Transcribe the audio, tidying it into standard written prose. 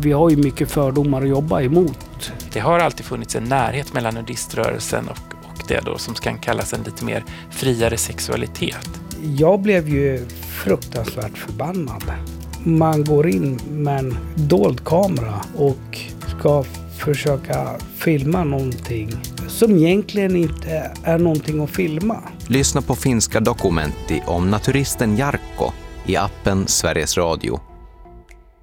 vi har ju mycket fördomar att jobba emot. Det har alltid funnits en närhet mellan nudiströrelsen och det då som kan kallas en lite mer friare sexualitet. Jag blev ju fruktansvärt förbannad. Man går in med en dold kamera och ska försöka filma någonting som egentligen inte är någonting att filma. Lyssna på finska Dokumenti om naturisten Jarkko i appen Sveriges Radio.